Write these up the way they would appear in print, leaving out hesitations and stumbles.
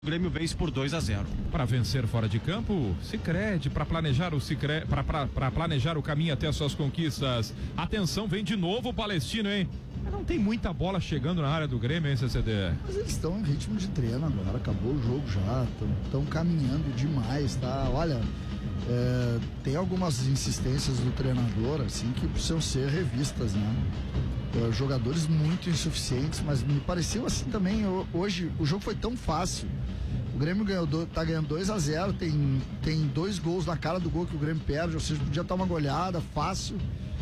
O Grêmio vence por 2-0. Para vencer fora de campo, Sicredi, para planejar para planejar o caminho até as suas conquistas. Atenção, vem de novo o Palestino, hein? Não tem muita bola chegando na área do Grêmio, hein, CCD? Mas eles estão em ritmo de treino agora, acabou o jogo já, estão caminhando demais, tá? Olha, tem algumas insistências do treinador, assim, que precisam ser revistas, né? Jogadores muito insuficientes, mas me pareceu assim também. Hoje o jogo foi tão fácil. O Grêmio tá ganhando 2-0, tem 2 gols na cara do gol que o Grêmio perde, ou seja, podia estar uma goleada fácil.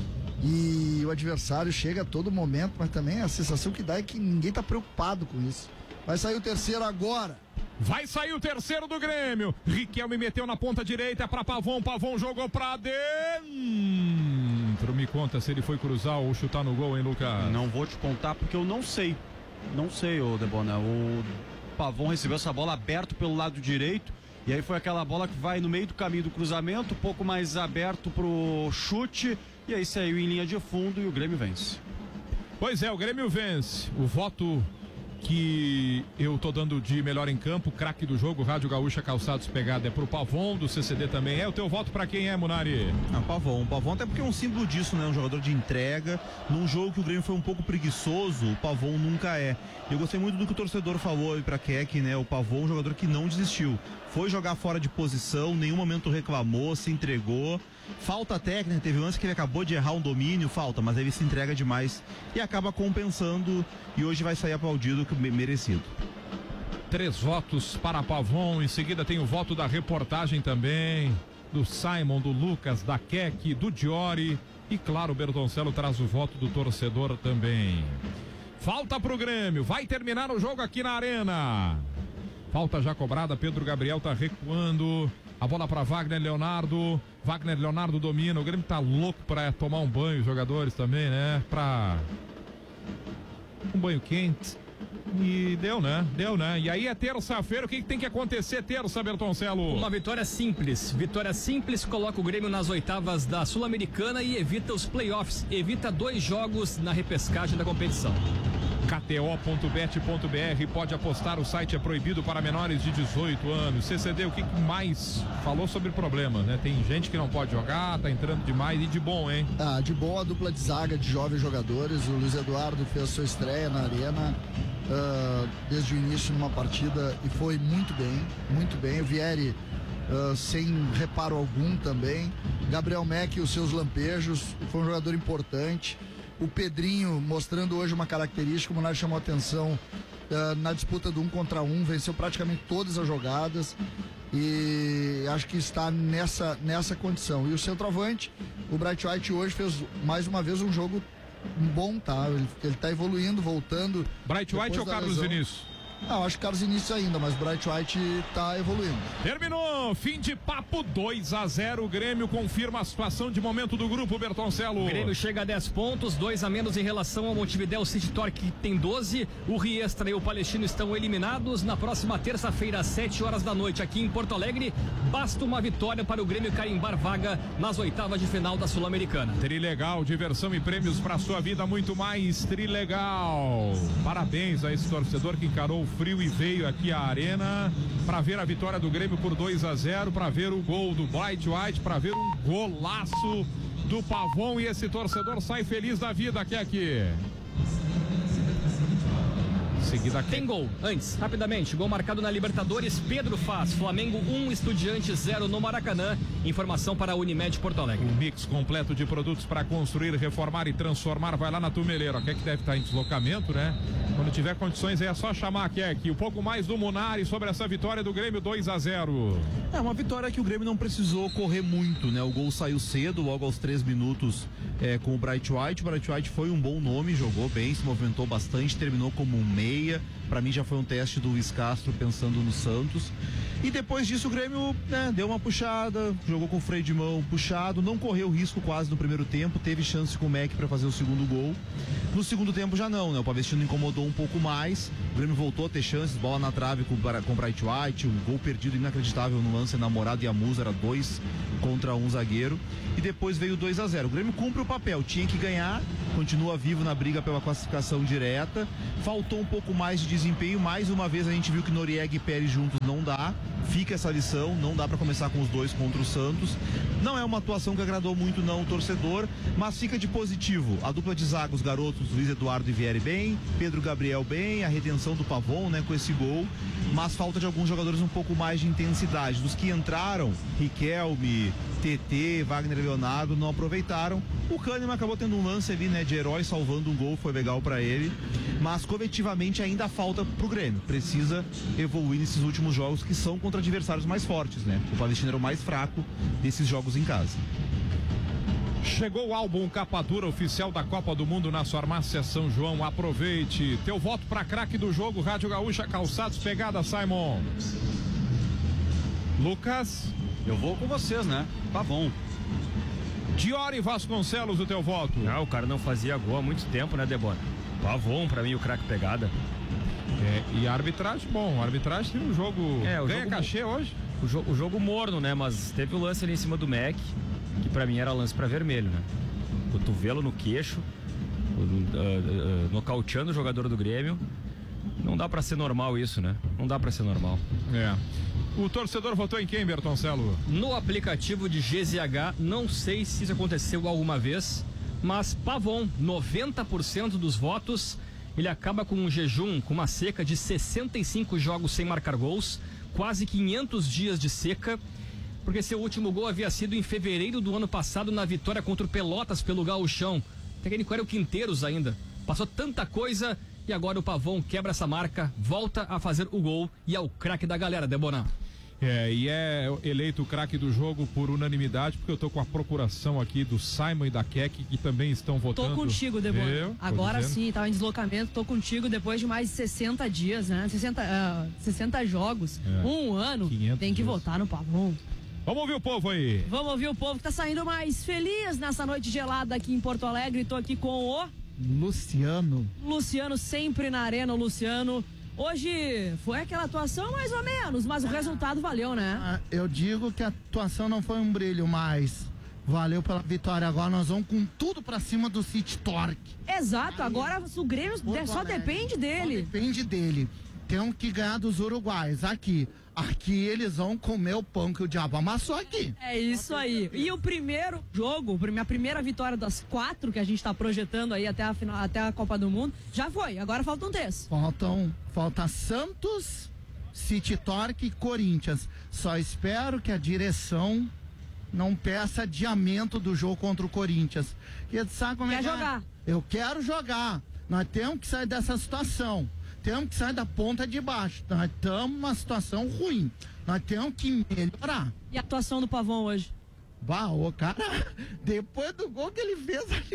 E o adversário chega a todo momento, mas também a sensação que dá é que ninguém tá preocupado com isso. Vai sair o terceiro agora. Vai sair o terceiro do Grêmio. Riquelme meteu na ponta direita para Pavon. Pavon jogou pra dentro. Me conta se ele foi cruzar ou chutar no gol, hein, Lucas? Não vou te contar porque eu não sei. Não sei, ô Debona. O Pavon recebeu essa bola aberto pelo lado direito. E aí foi aquela bola que vai no meio do caminho do cruzamento, um pouco mais aberto pro chute. E aí saiu em linha de fundo e o Grêmio vence. Pois é, o Grêmio vence. O voto que eu tô dando de melhor em campo, craque do jogo, Rádio Gaúcha Calçados Pegada, é pro Pavon, do CCD também. O teu voto pra quem é, Munari? Pavon até porque é um símbolo disso, né? Um jogador de entrega, num jogo que o Grêmio foi um pouco preguiçoso, o Pavon nunca é. Eu gostei muito do que o torcedor falou aí pra Keck, né? O Pavon é um jogador que não desistiu, foi jogar fora de posição, nenhum momento reclamou, se entregou. Falta técnica, teve um lance que ele acabou de errar um domínio, mas ele se entrega demais e acaba compensando, e hoje vai sair aplaudido, que merecido. 3 votos para Pavon, em seguida tem o voto da reportagem também, do Simon, do Lucas, da Keck, do Diori, e claro, o Bertoncello traz o voto do torcedor também. Falta pro Grêmio, vai terminar o jogo aqui na Arena. Falta já cobrada, Pedro Gabriel tá recuando. A bola para Wagner Leonardo. Wagner Leonardo domina. O Grêmio tá louco para tomar um banho, os jogadores também, né? Pra um banho quente. E deu, né? E aí é terça-feira, o que tem que acontecer terça, Bertoncello? Uma vitória simples. Vitória simples coloca o Grêmio nas oitavas da Sul-Americana e evita os playoffs. Evita 2 jogos na repescagem da competição. KTO.bet.br, pode apostar, o site é proibido para menores de 18 anos. CCD, o que mais falou sobre problemas, né? Tem gente que não pode jogar, tá entrando demais, e de bom, hein? De bom a dupla de zaga de jovens jogadores. O Luiz Eduardo fez sua estreia na Arena desde o início numa partida e foi muito bem. O Vieri sem reparo algum também. Gabriel Meck, os seus lampejos, foi um jogador importante. O Pedrinho mostrando hoje uma característica, o Munari chamou a atenção na disputa do 1 contra 1, venceu praticamente todas as jogadas e acho que está nessa condição. E o centroavante, o Bright White, hoje fez mais uma vez um jogo bom, tá? Ele está evoluindo, voltando. Bright White ou Carlos Vinícius? Acho que Carlos Vinícius ainda, mas Bright White tá evoluindo. Terminou, fim de papo, 2-0, o Grêmio confirma a situação de momento do grupo, Bertoncello. O Grêmio chega a 10 pontos, 2 a menos em relação ao Montevidéu City Torque, que tem 12. O Riestra e o Palestino estão eliminados. Na próxima terça-feira, às 7 horas da noite, aqui em Porto Alegre, basta uma vitória para o Grêmio carimbar vaga nas oitavas de final da Sul-Americana. Trilegal, diversão e prêmios para sua vida, muito mais. Trilegal. Parabéns a esse torcedor que encarou frio e veio aqui à Arena para ver a vitória do Grêmio por 2-0, para ver o gol do Bright White, para ver um golaço do Pavon, e esse torcedor sai feliz da vida aqui. Seguida tem gol, antes, rapidamente, gol marcado na Libertadores, Pedro faz, Flamengo 1, Estudiantes 0 no Maracanã. Informação para a Unimed Porto Alegre. Um mix completo de produtos para construir, reformar e transformar, vai lá na Tumeleira, que deve estar em deslocamento, né? Quando tiver condições, é só chamar aqui. Um pouco mais do Munari sobre essa vitória do Grêmio, 2-0. É uma vitória que o Grêmio não precisou correr muito, né? O gol saiu cedo, logo aos 3 minutos, com o Bright White. O Bright White foi um bom nome, jogou bem, se movimentou bastante, terminou como um meia. Pra mim já foi um teste do Luiz Castro pensando no Santos. E depois disso o Grêmio, deu uma puxada, jogou com o freio de mão puxado, não correu risco quase no primeiro tempo, teve chance com o Meck para fazer o segundo gol. No segundo tempo já não, né? O Palestino incomodou um pouco mais, Grêmio voltou a ter chances, bola na trave com o Bright White, um gol perdido inacreditável no lance namorado e a Musa, era 2 contra 1 zagueiro. E depois veio 2-0. O Grêmio cumpre o papel, tinha que ganhar, continua vivo na briga pela classificação direta. Faltou um pouco mais de desempenho, mais uma vez a gente viu que Noriega e Pérez juntos não dá. Fica essa lição, não dá para começar com os dois contra o Santos. Não é uma atuação que agradou muito não o torcedor, mas fica de positivo. A dupla de zaga, os garotos, Luiz Eduardo e Vieri bem, Pedro Gabriel bem, a redenção do Pavon, né, com esse gol, mas falta de alguns jogadores um pouco mais de intensidade. Dos que entraram, Riquelme, TT, Wagner Leonardo, não aproveitaram. O Kahneman acabou tendo um lance ali, né, de herói, salvando um gol, foi legal para ele, mas coletivamente ainda falta pro Grêmio. Precisa evoluir nesses últimos jogos que são contra adversários mais fortes, né? O Palestino era o mais fraco desses jogos em casa. Chegou o álbum Capa Dura oficial da Copa do Mundo na Farmácia São João. Aproveite. Teu voto para craque do jogo, Rádio Gaúcha, Calçados, pegada, Simon. Lucas? Eu vou com vocês, né? Pavon. Diori Vasconcelos, o teu voto. Não, o cara não fazia gol há muito tempo, né, Debona? Pavon, pra mim, o craque pegada. E a arbitragem, bom, a arbitragem tem um jogo. O ganha jogo, cachê hoje? O jogo morno, né? Mas teve o lance ali em cima do Mac, que pra mim era lance pra vermelho, né? Cotovelo no queixo, nocauteando o jogador do Grêmio. Não dá pra ser normal isso, né? Não dá pra ser normal. O torcedor votou em quem, Bertoncello? No aplicativo de GZH, não sei se isso aconteceu alguma vez, mas Pavon, 90% dos votos. Ele acaba com um jejum, com uma seca de 65 jogos sem marcar gols, quase 500 dias de seca, porque seu último gol havia sido em fevereiro do ano passado na vitória contra o Pelotas pelo Gauchão. O técnico era o Quinteiros ainda. Passou tanta coisa e agora o Pavon quebra essa marca, volta a fazer o gol e é o craque da galera, Debona. E é eleito o craque do jogo por unanimidade, porque eu tô com a procuração aqui do Simon e da Keck, que também estão votando. Tô contigo, Debona. Agora sim, tava em deslocamento, tô contigo depois de mais de 60 dias, né? 60 jogos, um ano, tem que votar no Pavon. Vamos ouvir o povo aí. Vamos ouvir o povo que tá saindo mais feliz nessa noite gelada aqui em Porto Alegre. Tô aqui com o Luciano, sempre na arena, o Luciano. Hoje foi aquela atuação mais ou menos, mas o resultado valeu, né? Eu digo que a atuação não foi um brilho, mas valeu pela vitória. Agora nós vamos com tudo pra cima do City Torque. Exato, agora o Grêmio só depende dele. Só depende dele. Temos que ganhar dos uruguaios aqui. Aqui eles vão comer o pão que o diabo amassou aqui. É isso aí. E o primeiro jogo, a primeira vitória das 4 que a gente tá projetando aí até a Copa do Mundo, já foi. Agora faltam 3. Falta Santos, City Torque e Corinthians. Só espero que a direção não peça adiamento do jogo contra o Corinthians. E sabe como Quer jogar? Eu quero jogar. Nós temos que sair dessa situação. Temos que sair da ponta de baixo. Nós estamos numa situação ruim. Nós temos que melhorar. E a atuação do Pavon hoje? O cara, depois do gol que ele fez ali,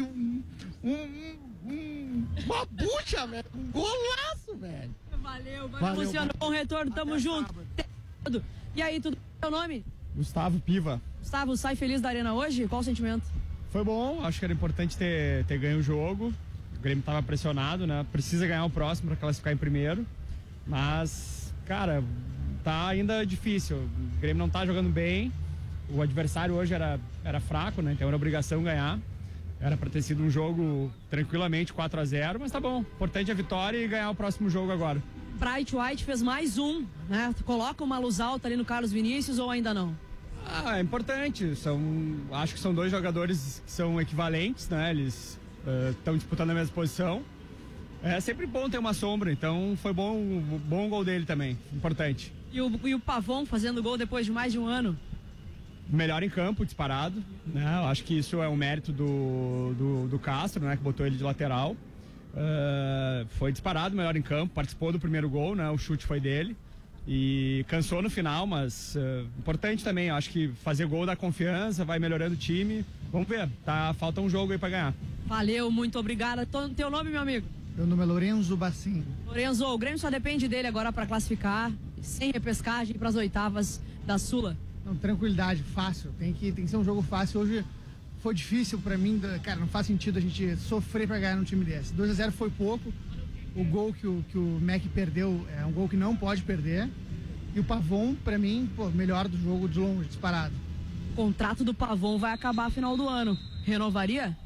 uma bucha, velho. Um golaço, velho. Valeu. Luciano, bom retorno, tamo junto. E aí, tudo bem? Seu nome? Gustavo Piva. Gustavo, sai feliz da arena hoje? Qual o sentimento? Foi bom, acho que era importante ter ganho o jogo. O Grêmio estava pressionado, né? Precisa ganhar o próximo para classificar em primeiro. Mas, cara, tá ainda difícil. O Grêmio não tá jogando bem. O adversário hoje era fraco, né? Então era obrigação ganhar. Era para ter sido um jogo tranquilamente 4-0, mas tá bom. Importante a vitória e ganhar o próximo jogo agora. Bright White fez mais um, né? Coloca uma luz alta ali no Carlos Vinícius ou ainda não? É importante. Acho que são dois jogadores que são equivalentes, né? Eles estão disputando a mesma posição. É sempre bom ter uma sombra, então foi bom o gol dele também, importante. E o Pavon fazendo gol depois de mais de um ano? Melhor em campo, disparado, né? Eu acho que isso é um mérito do Castro, né? Que botou ele de lateral. Foi disparado, melhor em campo, participou do primeiro gol, né? O chute foi dele. E cansou no final, mas importante também, eu acho que fazer gol dá confiança, vai melhorando o time. Vamos ver, falta um jogo aí pra ganhar. Valeu, muito obrigada. Teu nome, meu amigo? Meu nome é Lorenzo Bassin. Lorenzo, o Grêmio só depende dele agora pra classificar, sem repescagem, pras oitavas da Sula. Não, tranquilidade, fácil. Tem que ser um jogo fácil. Hoje foi difícil pra mim, cara, não faz sentido a gente sofrer pra ganhar num time desse. 2-0 foi pouco, O gol que o Mac perdeu é um gol que não pode perder. E o Pavon, pra mim, melhor do jogo de longe, disparado. O contrato do Pavon vai acabar no final do ano. Renovaria?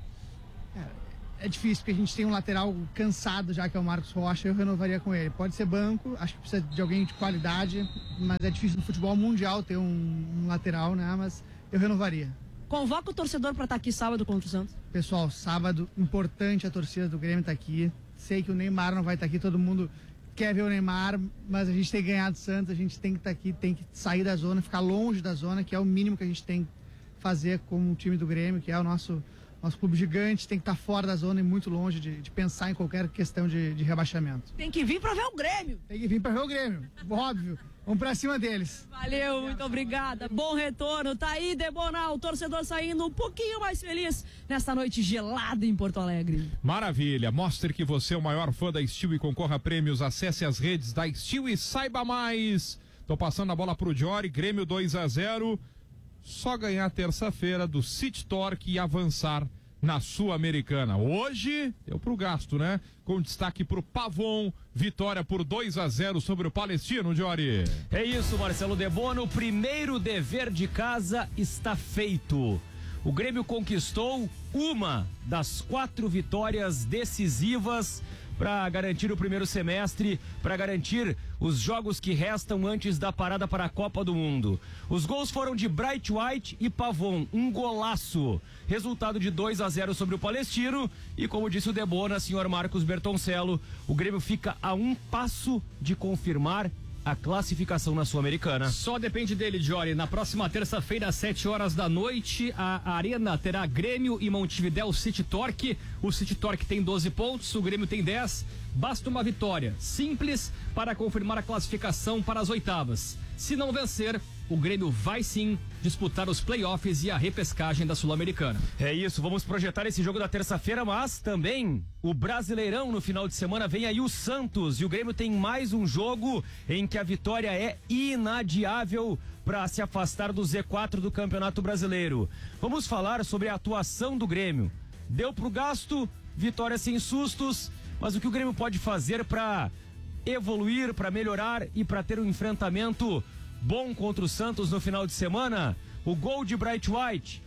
É difícil, porque a gente tem um lateral cansado já, que é o Marcos Rocha, eu renovaria com ele. Pode ser banco, acho que precisa de alguém de qualidade, mas é difícil no futebol mundial ter um lateral, né? Mas eu renovaria. Convoca o torcedor para estar aqui sábado contra o Santos. Pessoal, sábado, importante a torcida do Grêmio estar aqui. Sei que o Neymar não vai estar aqui, todo mundo quer ver o Neymar, mas a gente tem que ganhar do Santos, a gente tem que estar aqui, tem que sair da zona, ficar longe da zona, que é o mínimo que a gente tem que fazer como time do Grêmio, que é o nosso clube gigante, tem que estar fora da zona e muito longe de pensar em qualquer questão de rebaixamento. Tem que vir para ver o Grêmio. Tem que vir para ver o Grêmio, óbvio. Vamos pra cima deles. Valeu, muito obrigada. Bom retorno. Tá aí, Debona, o torcedor saindo um pouquinho mais feliz nesta noite gelada em Porto Alegre. Maravilha. Mostre que você é o maior fã da Steel e concorra a prêmios. Acesse as redes da Steel e saiba mais. Tô passando a bola pro Diori, Grêmio 2-0. Só ganhar terça-feira do City Torque e avançar na Sul-Americana. Hoje deu pro gasto, né? Com destaque pro Pavon, vitória por 2-0 sobre o Palestino, Diori. É isso, Marcelo Debono, o primeiro dever de casa está feito. O Grêmio conquistou uma das 4 vitórias decisivas para garantir o primeiro semestre, para garantir os jogos que restam antes da parada para a Copa do Mundo. Os gols foram de Bright White e Pavon, um golaço. Resultado de 2-0 sobre o Palestino e, como disse o Debona, senhor Marcos Bertoncello, o Grêmio fica a um passo de confirmar a classificação na Sul-Americana. Só depende dele, Diori. Na próxima terça-feira, às 7 horas da noite, a Arena terá Grêmio e Montevidéu City Torque. O City Torque tem 12 pontos, o Grêmio tem 10. Basta uma vitória simples para confirmar a classificação para as oitavas. Se não vencer, o Grêmio vai sim disputar os playoffs e a repescagem da Sul-Americana. É isso, vamos projetar esse jogo da terça-feira, mas também o Brasileirão no final de semana. Vem aí o Santos e o Grêmio tem mais um jogo em que a vitória é inadiável para se afastar do Z4 do Campeonato Brasileiro. Vamos falar sobre a atuação do Grêmio. Deu pro gasto, vitória sem sustos, mas o que o Grêmio pode fazer para evoluir, para melhorar e para ter um enfrentamento bom contra o Santos no final de semana? O gol de Bright White,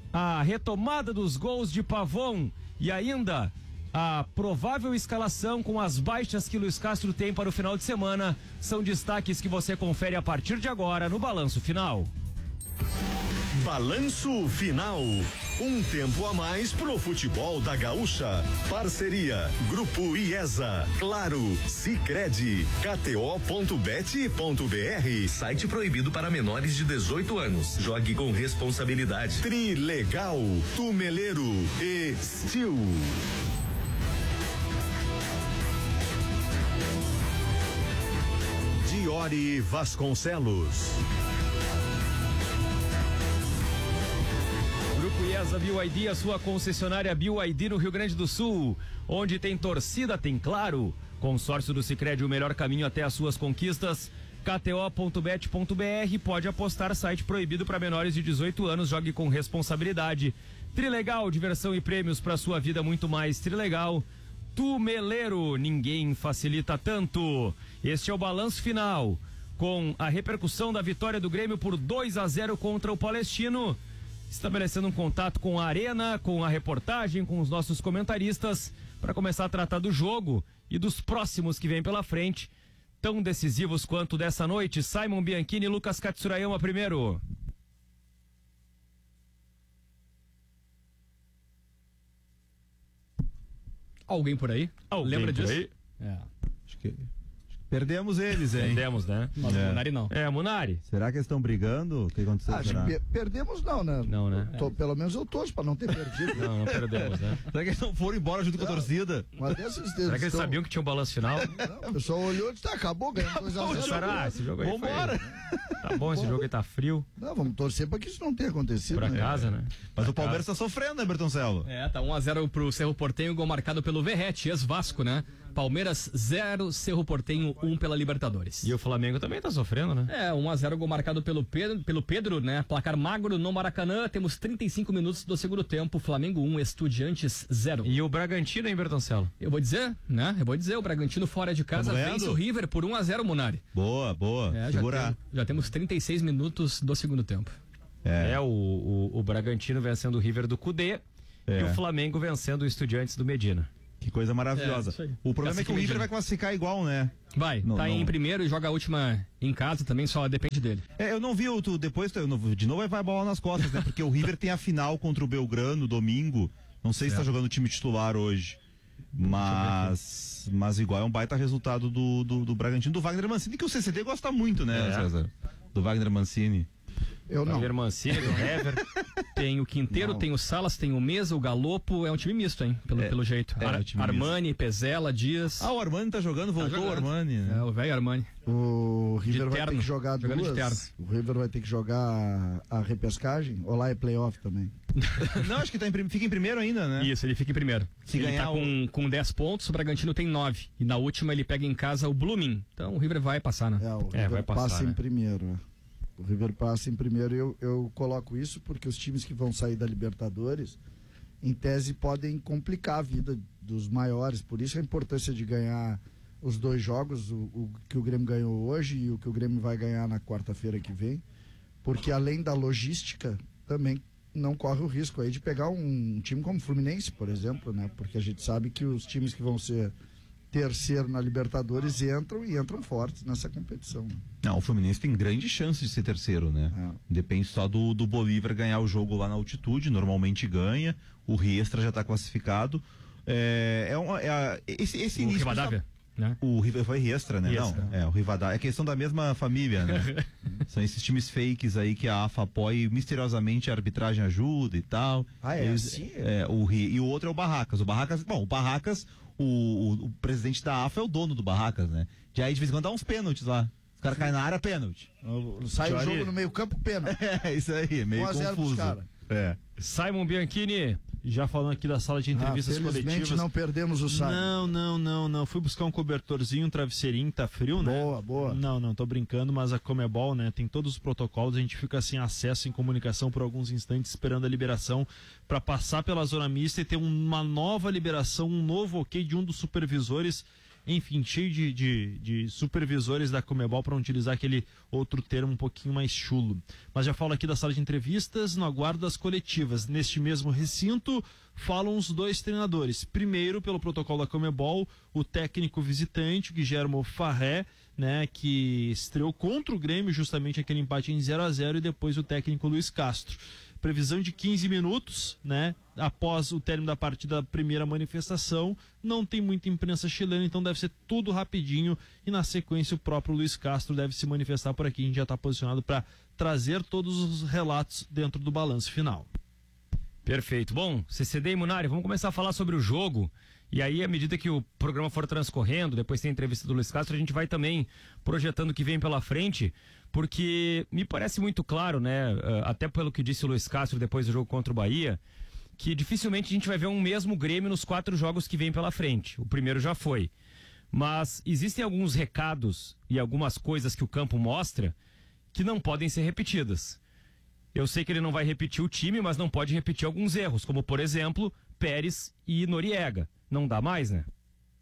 a retomada dos gols de Pavon e ainda a provável escalação com as baixas que Luiz Castro tem para o final de semana são destaques que você confere a partir de agora no Balanço Final. Balanço Final. Um tempo a mais pro futebol da Gaúcha. Parceria Grupo IESA, Claro, Sicredi, KTO.bet.br. Site proibido para menores de 18 anos. Jogue com responsabilidade. Trilegal, Tumeleiro e Steel. Diori Vasconcelos. Grupo IESA BYD, a sua concessionária BYD no Rio Grande do Sul. Onde tem torcida, tem Claro. Consórcio do Sicredi, o melhor caminho até as suas conquistas. KTO.bet.br, pode apostar, site proibido para menores de 18 anos, jogue com responsabilidade. Trilegal, diversão e prêmios para sua vida muito mais. Trilegal. Tumeleiro, ninguém facilita tanto. Este é o Balanço Final, com a repercussão da vitória do Grêmio por 2-0 contra o Palestino. Estabelecendo um contato com a Arena, com a reportagem, com os nossos comentaristas, para começar a tratar do jogo e dos próximos que vem pela frente, tão decisivos quanto dessa noite. Simon Bianchini e Lucas Katsurayama primeiro. Alguém por aí? Lembra disso? Aí? Acho que perdemos eles, hein? Perdemos, né? Mas o Munari não. Munari. Será que eles estão brigando? O que aconteceu? Acho que perdemos não, né? Não, né? Pelo menos eu torço pra não ter perdido. Não perdemos, né? Será que eles não foram embora junto com a torcida? Será que eles sabiam que tinha um balanço final? Não, o pessoal olhou e disse, acabou, ganhando 2-0. Será? Esse jogo aí Vambora! Tá bom, esse jogo aí tá frio. Não, vamos torcer pra que isso não tenha acontecido. Por casa, né? Mas o Palmeiras tá sofrendo, né, Bertoncello? Tá 1-0 pro Cerro Porteño, gol marcado pelo Verrete, ex-Vasco, né? Palmeiras 0, Cerro Porteño 1 pela Libertadores. E o Flamengo também tá sofrendo, né? 1-0, gol marcado pelo Pedro, né? Placar magro no Maracanã. Temos 35 minutos do segundo tempo. Flamengo 1, Estudiantes 0. E o Bragantino, hein, Bertoncello? Eu vou dizer, né? O Bragantino fora de casa vence o River por 1-0, Munari. Boa. Segurar. Já temos 36 minutos do segundo tempo. O Bragantino vencendo o River do Cudê e o Flamengo vencendo o Estudiantes do Medina. Que coisa maravilhosa. O problema é que o River vai classificar igual, né? Vai, em primeiro e joga a última em casa também, só depende dele. Eu não vi de novo vai bola nas costas, né? Porque o River tem a final contra o Belgrano domingo. Não sei se tá jogando o time titular hoje. Mas igual é um baita resultado do Bragantino, do Wagner Mancini, que o CCD gosta muito, né, César? Do Wagner Mancini. Eu não. Wagner Mancini, do Hever. Tem o Quinteiro, tem o Salas, tem o Mesa, o Galopo. É um time misto, hein? Pelo jeito. Armani, Pezela, Dias. O Armani tá jogando, voltou o Armani, né? O velho Armani. O River vai ter que jogar duas. O River vai ter que jogar a repescagem, ou lá é playoff também? Não, acho que fica em primeiro ainda, né? Isso, ele fica em primeiro. Se ele ganhar tá com 10 pontos, o Bragantino tem 9. E na última ele pega em casa o Blooming. Então o River vai passar, né? O River vai passar, passa né? em primeiro. O River passa em primeiro. Eu coloco isso porque os times que vão sair da Libertadores, em tese, podem complicar a vida dos maiores. Por isso a importância de ganhar os 2 jogos, o que o Grêmio ganhou hoje e o que o Grêmio vai ganhar na quarta-feira que vem. Porque além da logística, também não corre o risco aí de pegar um time como o Fluminense, por exemplo, né? Porque a gente sabe que os times que vão ser terceiro na Libertadores entram fortes nessa competição. Né? Não, o Fluminense tem grande chance de ser terceiro, né? Depende só do Bolívar ganhar o jogo lá na altitude, normalmente ganha, o Riestra já está classificado. Esse início... Rivadavia, né? O River foi Riestra, né? Riestra. Não, o Rivadavia. É questão da mesma família, né? São esses times fakes aí que a AFA apoia e misteriosamente a arbitragem ajuda e tal. Assim? E o outro é o Barracas. O Barracas, o presidente da AFA é o dono do Barracas, né? De aí de vez em quando dá uns pênaltis lá. Os caras caem na área, pênalti. Sai o jogo no meio campo, pênalti. Isso aí, meio confuso. Simon Bianchini, já falando aqui da sala de entrevistas coletivas. Não perdemos o Simon. Não. Fui buscar um cobertorzinho, um travesseirinho, tá frio, né? Boa. Não, tô brincando, mas a Comebol, né, tem todos os protocolos, a gente fica sem acesso em comunicação por alguns instantes, esperando a liberação para passar pela zona mista e ter uma nova liberação, um novo ok de um dos supervisores. Enfim, cheio de supervisores da Comebol para não utilizar aquele outro termo um pouquinho mais chulo. Mas já falo aqui da sala de entrevistas, no aguardo das coletivas. Neste mesmo recinto, falam os 2 treinadores. Primeiro, pelo protocolo da Comebol, o técnico visitante, o Guilherme Farré, né, que estreou contra o Grêmio, justamente aquele empate em 0-0, e depois o técnico Luiz Castro. Previsão de 15 minutos, né? Após o término da partida da primeira manifestação, não tem muita imprensa chilena, então deve ser tudo rapidinho e na sequência o próprio Luiz Castro deve se manifestar por aqui. A gente já está posicionado para trazer todos os relatos dentro do balanço final. Perfeito. Bom, CCD e Munari, vamos começar a falar sobre o jogo. E aí, à medida que o programa for transcorrendo, depois tem a entrevista do Luiz Castro, a gente vai também projetando o que vem pela frente, porque me parece muito claro, né, até pelo que disse o Luiz Castro depois do jogo contra o Bahia, que dificilmente a gente vai ver um mesmo Grêmio nos 4 jogos que vem pela frente. O primeiro já foi. Mas existem alguns recados e algumas coisas que o campo mostra que não podem ser repetidas. Eu sei que ele não vai repetir o time, mas não pode repetir alguns erros, como, por exemplo, Pérez e Noriega. Não dá mais, né?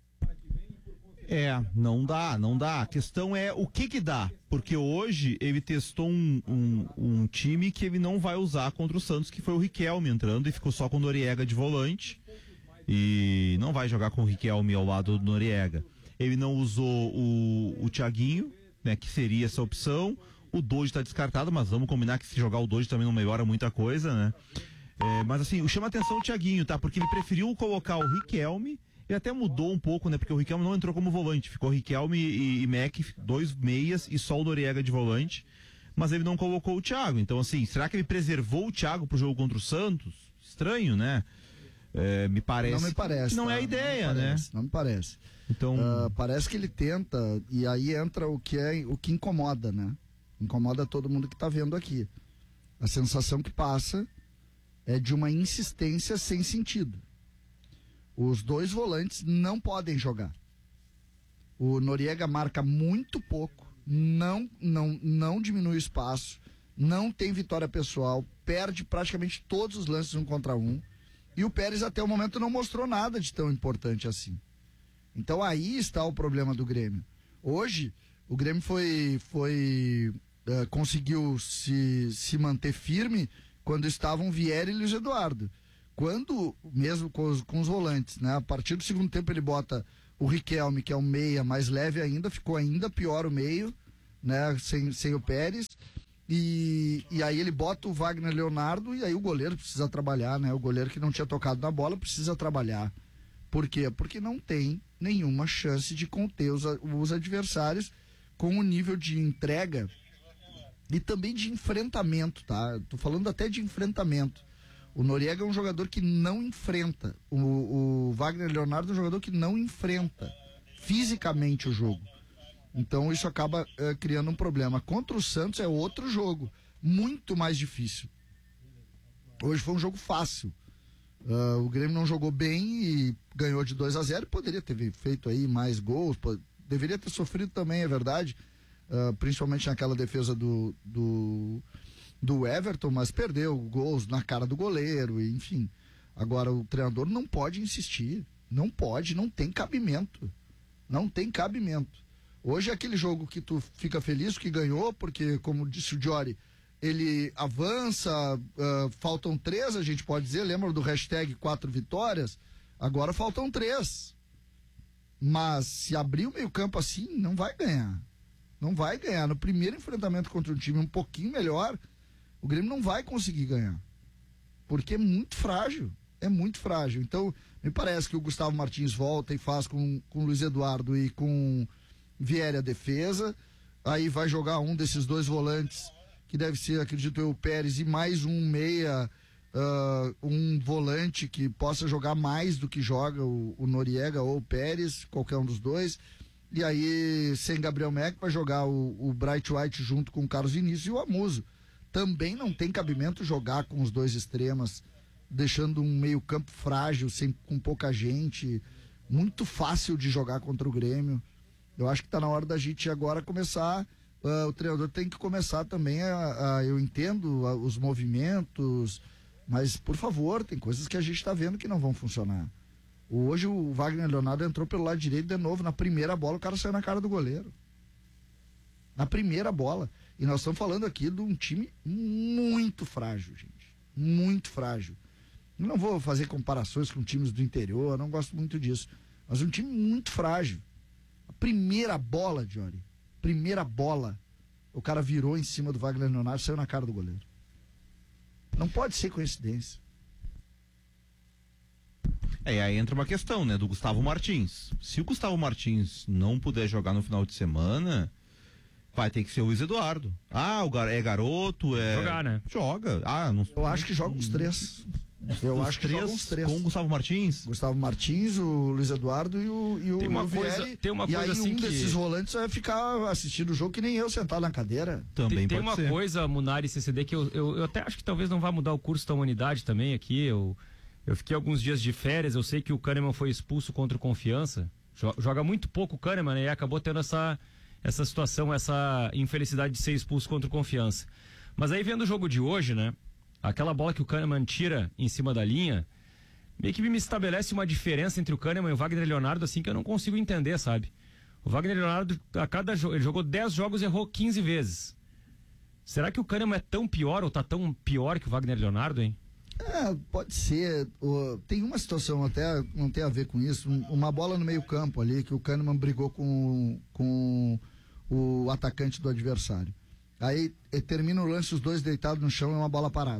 Não dá. A questão é o que dá. Porque hoje ele testou um time que ele não vai usar contra o Santos, que foi o Riquelme entrando e ficou só com o Noriega de volante. E não vai jogar com o Riquelme ao lado do Noriega. Ele não usou o Thiaguinho, né, que seria essa opção. O Doge está descartado, mas vamos combinar que se jogar o Doge também não melhora muita coisa, né? Mas assim, chama atenção o Thiaguinho, tá? Porque ele preferiu colocar o Riquelme. Ele até mudou um pouco, né? Porque o Riquelme não entrou como volante. Ficou Riquelme e Mac, 2 meias e só o Noriega de volante. Mas ele não colocou o Thiago. Então, assim, será que ele preservou o Thiago pro jogo contra o Santos? Estranho, né? Me parece. Não me parece. Não é a ideia, né? Não me parece. Então. Parece que ele tenta, e aí entra o que incomoda, né? Incomoda todo mundo que tá vendo aqui. A sensação que passa é de uma insistência sem sentido. Os 2 volantes não podem jogar. O Noriega marca muito pouco, não diminui o espaço, não tem vitória pessoal, perde praticamente todos os lances 1 contra 1. E o Pérez até o momento não mostrou nada de tão importante assim. Então aí está o problema do Grêmio. Hoje, o Grêmio conseguiu se manter firme quando estavam Vieri e Luiz Eduardo. Quando, mesmo com os volantes, né? A partir do segundo tempo ele bota o Riquelme, que é um meia mais leve ainda, ficou ainda pior o meio, né? Sem o Pérez. E aí ele bota o Wagner Leonardo e aí o goleiro precisa trabalhar, né? O goleiro que não tinha tocado na bola precisa trabalhar. Por quê? Porque não tem nenhuma chance de conter os adversários com o nível de entrega e também de enfrentamento, tá? Tô falando até de enfrentamento. O Noriega é um jogador que não enfrenta. O Wagner Leonardo é um jogador que não enfrenta fisicamente o jogo. Então isso acaba criando um problema. Contra o Santos é outro jogo, muito mais difícil. Hoje foi um jogo fácil. O Grêmio não jogou bem e ganhou de 2-0. Poderia ter feito aí mais gols, deveria ter sofrido também, é verdade. Principalmente naquela defesa do Everton, mas perdeu gols na cara do goleiro, enfim. Agora o treinador não pode insistir, não tem cabimento. Não tem cabimento. Hoje é aquele jogo que tu fica feliz que ganhou, porque, como disse o Diori, ele avança, faltam 3, a gente pode dizer, lembra do hashtag 4 vitórias? Agora faltam 3. Mas se abrir o meio-campo assim, não vai ganhar. Não vai ganhar. No primeiro enfrentamento contra um time um pouquinho melhor, o Grêmio não vai conseguir ganhar. Porque é muito frágil. É muito frágil. Então, me parece que o Gustavo Martins volta e faz com o Luiz Eduardo e com Vieri a defesa. Aí vai jogar um desses 2 volantes, que deve ser, acredito eu, o Pérez, e mais um meia, um volante que possa jogar mais do que joga o Noriega ou o Pérez, qualquer um dos 2. E aí, sem Gabriel Mack, vai jogar o Bright White junto com o Carlos Vinícius e o Amuso. Também não tem cabimento jogar com os 2 extremas, deixando um meio-campo frágil, com pouca gente, muito fácil de jogar contra o Grêmio. Eu acho que está na hora da gente agora começar. O treinador tem que começar também eu entendo os movimentos, mas, por favor, tem coisas que a gente está vendo que não vão funcionar. Hoje o Wagner Leonardo entrou pelo lado direito de novo, na primeira bola o cara saiu na cara do goleiro. Na primeira bola. E nós estamos falando aqui de um time muito frágil, gente. Muito frágil. Eu não vou fazer comparações com times do interior, eu não gosto muito disso. Mas um time muito frágil. A primeira bola, Diori, primeira bola, o cara virou em cima do Wagner Leonardo e saiu na cara do goleiro. Não pode ser coincidência. Aí entra uma questão, né, do Gustavo Martins. Se o Gustavo Martins não puder jogar no final de semana, vai ter que ser o Luiz Eduardo. É garoto, jogar, né? Joga. Eu acho que joga uns 3. Eu acho que joga uns 3. Com o Gustavo Martins? Gustavo Martins, o Luiz Eduardo e o Vieri. Tem uma coisa assim que desses volantes vai ficar assistindo o jogo que nem eu sentado na cadeira. Também tem uma coisa, Munari e CCD, que eu até acho que talvez não vá mudar o curso da humanidade também aqui. Eu fiquei alguns dias de férias, eu sei que o Kahneman foi expulso contra o Confiança. Joga muito pouco o Kahneman, né? E acabou tendo essa situação, essa infelicidade de ser expulso contra o Confiança. Mas aí vendo o jogo de hoje, né? Aquela bola que o Kahneman tira em cima da linha, meio que me estabelece uma diferença entre o Kahneman e o Wagner Leonardo, assim, que eu não consigo entender, sabe? O Wagner Leonardo, a cada jogo, ele jogou 10 jogos e errou 15 vezes. Será que o Kahneman é tão pior ou tá tão pior que o Wagner Leonardo, hein? Pode ser. Tem uma situação até, não tem a ver com isso, uma bola no meio campo ali, que o Kahneman brigou com o atacante do adversário. Aí termina o lance, os 2 deitados no chão, é uma bola parada.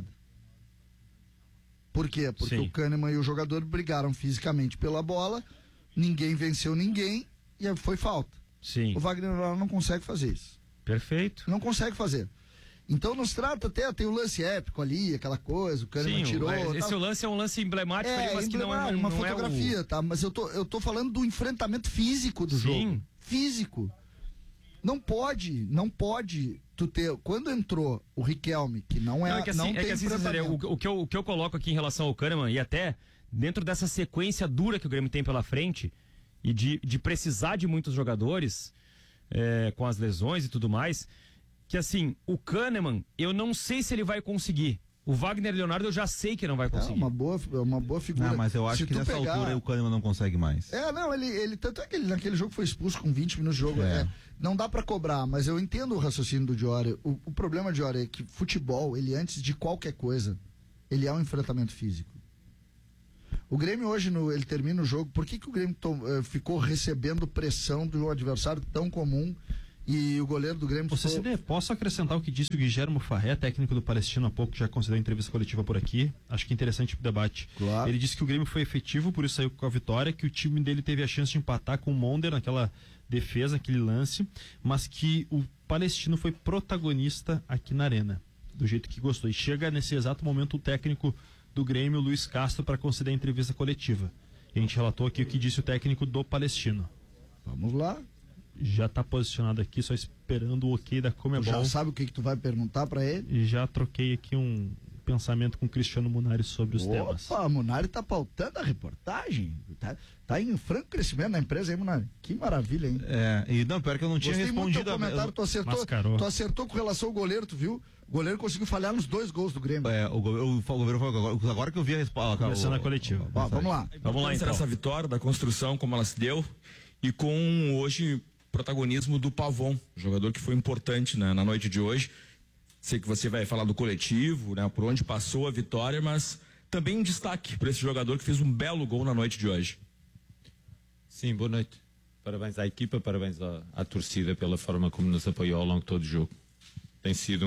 Por quê? Porque o Kahneman e o jogador brigaram fisicamente pela bola, ninguém venceu ninguém e foi falta. Sim. O Wagner não consegue fazer isso. Perfeito. Não consegue fazer. Então nos trata até, tem o lance épico ali, aquela coisa, o Kahneman tirou. Esse lance é um lance emblemático ali, mas que não é uma fotografia, tá? Mas eu tô falando do enfrentamento físico do jogo. Físico. Não pode tu ter. Quando entrou o Riquelme, que não é. O que eu coloco aqui em relação ao Kahneman, e até dentro dessa sequência dura que o Grêmio tem pela frente, e de precisar de muitos jogadores com as lesões e tudo mais, que assim, o Kahneman, eu não sei se ele vai conseguir. O Wagner Leonardo eu já sei que não vai conseguir. É uma boa figura. Não, mas eu acho que nessa altura o Kahneman não consegue mais. Ele tanto é que ele naquele jogo foi expulso com 20 minutos de jogo. Não dá pra cobrar, mas eu entendo o raciocínio do Diori. O problema, Diori, é que futebol, ele antes de qualquer coisa, ele é um enfrentamento físico. O Grêmio hoje, ele termina o jogo, por que o Grêmio ficou recebendo pressão do adversário tão comum e o goleiro do Grêmio... Posso acrescentar o que disse o Guilherme Farré, técnico do Palestino, há pouco, já concedeu entrevista coletiva por aqui. Acho que é interessante o debate. Claro. Ele disse que o Grêmio foi efetivo, por isso saiu com a vitória, que o time dele teve a chance de empatar com o Monder naquela defesa, aquele lance, mas que o Palestino foi protagonista aqui na Arena, do jeito que gostou. E chega nesse exato momento o técnico do Grêmio, Luiz Castro, para conceder a entrevista coletiva. E a gente relatou aqui o que disse o técnico do Palestino. Vamos lá. Já está posicionado aqui, só esperando o ok da Comebol. Já sabe o que tu vai perguntar para ele? E já troquei aqui um pensamento com o Cristiano Munari sobre os temas. Opa, Munari tá pautando a reportagem. Tá em franco crescimento na empresa aí, Munari. Que maravilha, hein? E não, pior que eu não tinha respondido. Comentário, tu acertou com relação ao goleiro, tu viu? O goleiro conseguiu falhar nos 2 gols do Grêmio. O goleiro falou agora que eu vi a resposta. Começando a coletiva. Vamos lá. Vamos lá, então. Essa vitória da construção, como ela se deu, e com hoje protagonismo do Pavon, jogador que foi importante, né, na noite de hoje. Sei que você vai falar do coletivo, né, por onde passou a vitória, mas também um destaque para esse jogador que fez um belo gol na noite de hoje. Sim, boa noite. Parabéns à equipa, parabéns à torcida pela forma como nos apoiou ao longo de todo o jogo. Tem sido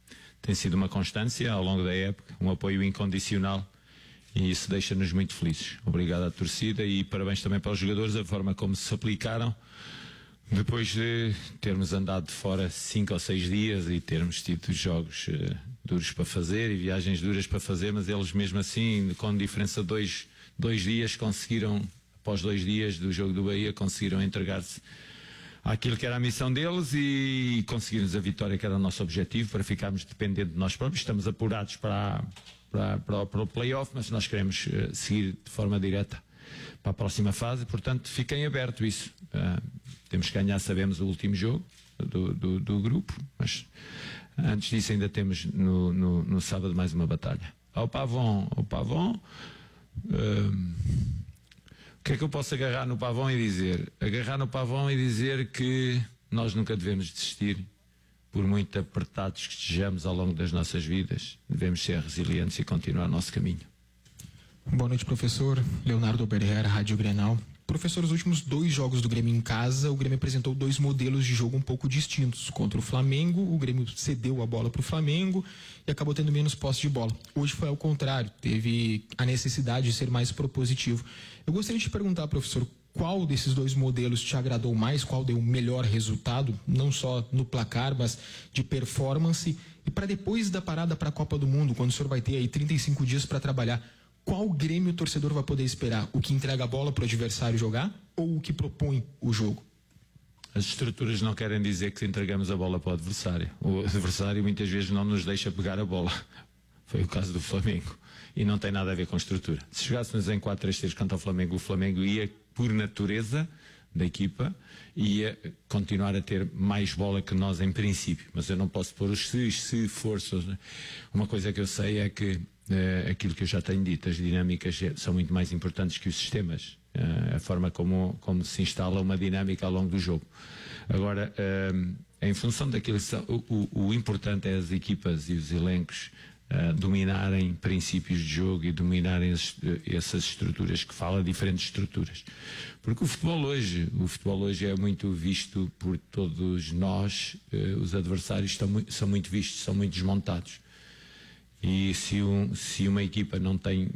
uma constância ao longo da época, um apoio incondicional, e isso deixa-nos muito felizes. Obrigado à torcida e parabéns também para os jogadores, a forma como se aplicaram. Depois de termos andado de fora 5 ou 6 dias e termos tido jogos duros para fazer e viagens duras para fazer, mas eles mesmo assim, com diferença de 2 dias, conseguiram, após 2 dias do jogo do Bahia, conseguiram entregar-se àquilo que era a missão deles e conseguirmos a vitória, que era o nosso objetivo, para ficarmos dependentes de nós próprios. Estamos apurados para o play-off, mas nós queremos seguir de forma direta para a próxima fase, portanto fica em aberto isso. Temos que ganhar, sabemos, o último jogo do grupo, mas antes disso ainda temos no sábado mais uma batalha. Ao Pavon, o que é que eu posso agarrar no Pavon e dizer? Agarrar no Pavon e dizer que nós nunca devemos desistir, por muito apertados que estejamos ao longo das nossas vidas, devemos ser resilientes e continuar o nosso caminho. Boa noite, professor. Leonardo Oberher, Rádio Grenal. Professor, os últimos 2 jogos do Grêmio em casa, o Grêmio apresentou 2 modelos de jogo um pouco distintos. Contra o Flamengo, o Grêmio cedeu a bola para o Flamengo e acabou tendo menos posse de bola. Hoje foi ao contrário, teve a necessidade de ser mais propositivo. Eu gostaria de perguntar, professor, qual desses 2 modelos te agradou mais, qual deu o melhor resultado, não só no placar, mas de performance? E para depois da parada para a Copa do Mundo, quando o senhor vai ter aí 35 dias para trabalhar, qual Grêmio o torcedor vai poder esperar? O que entrega a bola para o adversário jogar ou o que propõe o jogo? As estruturas não querem dizer que entregamos a bola para o adversário. O adversário muitas vezes não nos deixa pegar a bola. Foi o caso do Flamengo. E não tem nada a ver com estrutura. Se chegássemos em 4-3-3 contra o Flamengo ia, por natureza da equipa, ia continuar a ter mais bola que nós em princípio. Mas eu não posso pôr os se forças. Uma coisa que eu sei é que aquilo que eu já tenho dito, as dinâmicas são muito mais importantes que os sistemas, a forma como se instala uma dinâmica ao longo do jogo. Agora, em função daquilo, o importante é as equipas e os elencos dominarem princípios de jogo e dominarem essas estruturas, que fala diferentes estruturas. Porque o futebol hoje é muito visto por todos nós, os adversários são muito vistos, são muito desmontados. E se uma equipa não tem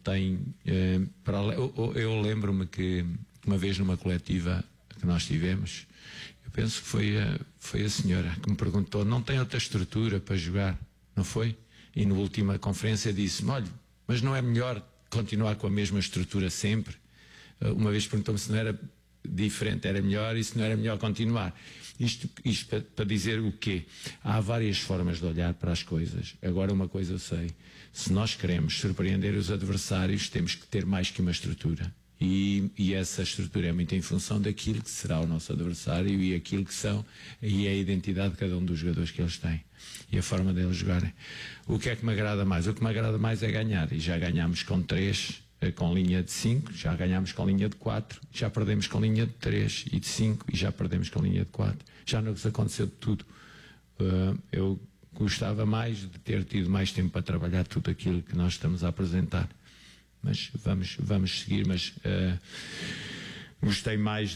eu lembro-me que uma vez numa coletiva que nós tivemos, eu penso que foi a senhora que me perguntou: não tem outra estrutura para jogar, não foi? E na última conferência disse-me: olha, mas não é melhor continuar com a mesma estrutura sempre? Uma vez perguntou-me se não era diferente, era melhor, e se não era melhor continuar. Isto para dizer o quê? Há várias formas de olhar para as coisas. Agora, uma coisa eu sei: se nós queremos surpreender os adversários, temos que ter mais que uma estrutura. E essa estrutura é muito em função daquilo que será o nosso adversário e aquilo que são, e é a identidade de cada um dos jogadores que eles têm e a forma deles jogarem. O que é que me agrada mais? O que me agrada mais é ganhar, e já ganhámos com 3, com linha de 5, já ganhámos com linha de 4, já perdemos com linha de 3 e de 5 e já perdemos com linha de 4. Já nos aconteceu de tudo. Eu gostava mais de ter tido mais tempo para trabalhar tudo aquilo que nós estamos a apresentar. Mas vamos seguir, mas gostei mais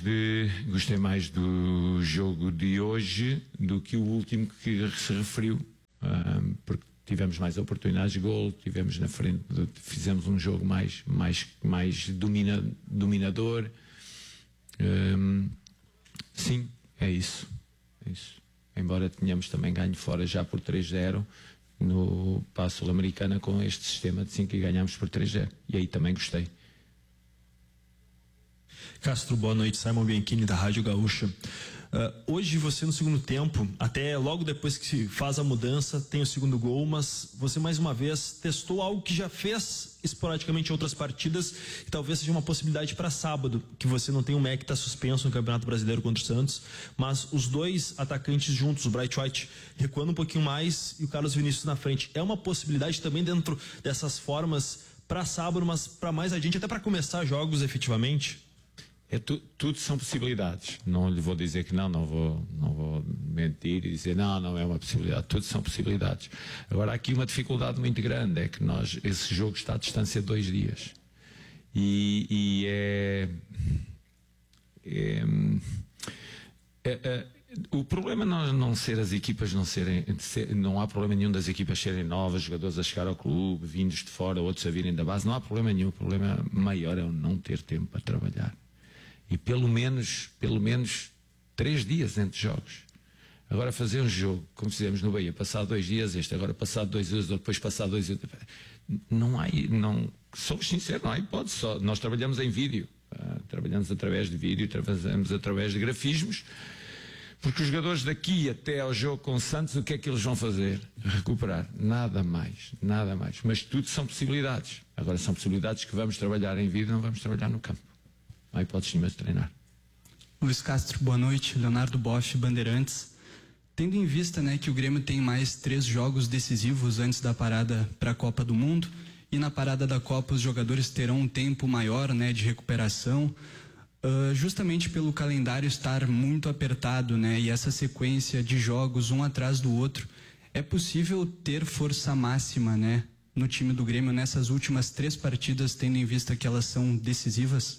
do jogo de hoje do que o último que se referiu, porque tivemos mais oportunidades de gol, tivemos na frente, fizemos um jogo mais dominador. Sim, é isso. Embora tenhamos também ganho fora já por 3-0 no Paço Sul-Americana com este sistema de 5 e ganhámos por 3-0. E aí também gostei. Castro, boa noite. Simon Bianchini, da Rádio Gaúcha. Hoje você no segundo tempo, até logo depois que se faz a mudança, tem o segundo gol, mas você mais uma vez testou algo que já fez esporadicamente em outras partidas e talvez seja uma possibilidade para sábado, que você não tem o Mac que está suspenso no Campeonato Brasileiro contra o Santos, mas os dois atacantes juntos, o Bright White recuando um pouquinho mais e o Carlos Vinícius na frente. É uma possibilidade também dentro dessas formas para sábado, mas para mais adiante, até para começar jogos efetivamente? Tudo são possibilidades. Não lhe vou dizer que não vou mentir e dizer não é uma possibilidade. Tudo são possibilidades. Agora, há aqui uma dificuldade muito grande, é que esse jogo está à distância de 2 dias. O problema não ser as equipas não há problema nenhum das equipas serem novas, jogadores a chegar ao clube, vindos de fora, outros a virem da base, não há problema nenhum. O problema maior é o não ter tempo para trabalhar. E pelo menos 3 dias entre jogos. Agora fazer um jogo, como fizemos no Bahia, passar 2 dias, agora passar 2 dias, depois passar 2 dias. Somos sinceros, não há hipótese. Nós trabalhamos em vídeo, trabalhamos através de vídeo, trabalhamos através de grafismos, porque os jogadores daqui até ao jogo com o Santos, o que é que eles vão fazer? Recuperar, nada mais. Mas tudo são possibilidades. Agora são possibilidades que vamos trabalhar em vídeo, não vamos trabalhar no campo. Não há hipótese nenhuma de treinar. Luiz Castro, boa noite. Leonardo Boff, Bandeirantes. Tendo em vista, que o Grêmio tem mais 3 jogos decisivos antes da parada para a Copa do Mundo, e na parada da Copa os jogadores terão um tempo maior, de recuperação, justamente pelo calendário estar muito apertado, e essa sequência de jogos um atrás do outro, é possível ter força máxima, no time do Grêmio nessas últimas 3 partidas, tendo em vista que elas são decisivas?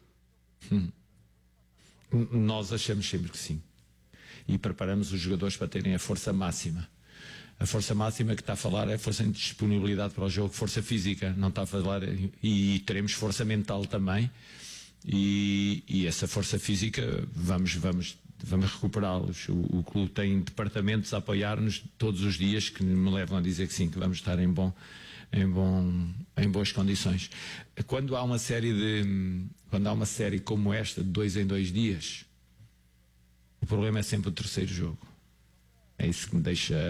Nós achamos sempre que sim. E preparamos os jogadores para terem a força máxima. A força máxima que está a falar é a força de disponibilidade para o jogo, força física, não está a falar, e teremos força mental também. E essa força física vamos recuperá-los. O clube tem departamentos a apoiar-nos todos os dias que me levam a dizer que sim, que vamos estar em boas condições. Quando há uma série como esta, de 2 em 2 dias, o problema é sempre o terceiro jogo. É isso que me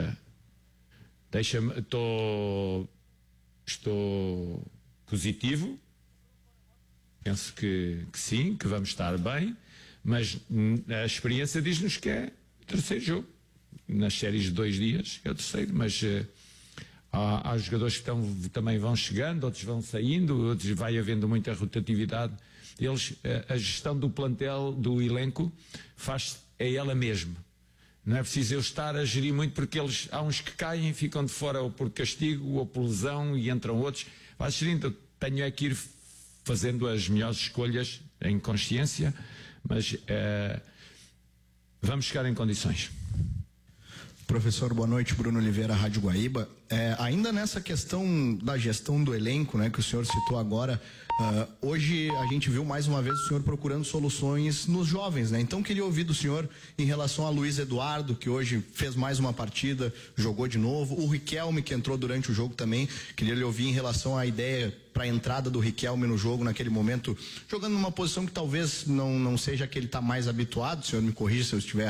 estou positivo, penso que sim, que vamos estar bem, mas a experiência diz-nos que é o terceiro jogo. Nas séries de 2 dias é o terceiro, mas há jogadores que também vão chegando, outros vão saindo, outros vai havendo muita rotatividade. A gestão do plantel, do elenco, é ela mesma. Não é preciso eu estar a gerir muito, porque há uns que caem, ficam de fora ou por castigo ou por lesão e entram outros. Vai gerindo, tenho é que ir fazendo as melhores escolhas em consciência, mas vamos chegar em condições. Professor, boa noite. Bruno Oliveira, Rádio Guaíba. Ainda nessa questão da gestão do elenco, que o senhor citou agora, hoje a gente viu mais uma vez o senhor procurando soluções nos jovens, Então queria ouvir do senhor em relação a Luiz Eduardo, que hoje fez mais uma partida, jogou de novo, o Riquelme, que entrou durante o jogo também. Queria lhe ouvir em relação à ideia para a entrada do Riquelme no jogo naquele momento, jogando numa posição que talvez não seja a que ele está mais habituado. O senhor me corrija se eu estiver